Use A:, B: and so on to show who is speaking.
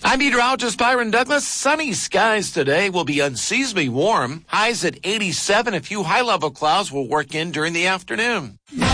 A: I'm meteorologist Byron Douglas. Sunny skies today will be unseasonably warm. Highs at 87. A few high-level clouds will work in during the afternoon.